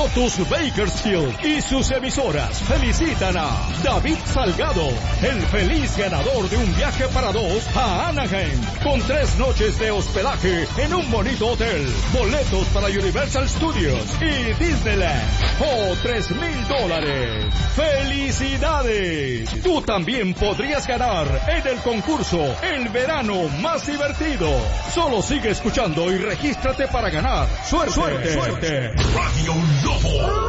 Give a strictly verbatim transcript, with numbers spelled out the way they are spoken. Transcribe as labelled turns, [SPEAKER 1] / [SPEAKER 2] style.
[SPEAKER 1] Lotus Bakersfield y sus emisoras felicitan a David Salgado, el feliz ganador de un viaje para dos a Anaheim, con tres noches de hospedaje en un bonito hotel, boletos para Universal Studios y Disneyland, o tres mil dólares. ¡Felicidades! Tú también podrías ganar en el concurso El Verano Más Divertido. Solo sigue escuchando y regístrate para ganar. ¡Suerte, suerte! suerte.
[SPEAKER 2] Radio Lobo.